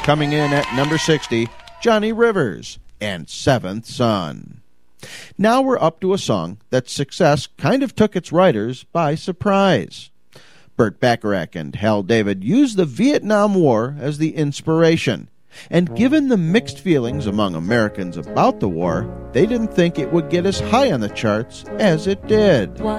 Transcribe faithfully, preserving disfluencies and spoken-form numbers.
Coming in at number sixty, Johnny Rivers and Seventh Son. Now we're up to a song that success kind of took its writers by surprise. Burt Bacharach and Hal David used the Vietnam War as the inspiration. And given the mixed feelings among Americans about the war, they didn't think it would get as high on the charts as it did.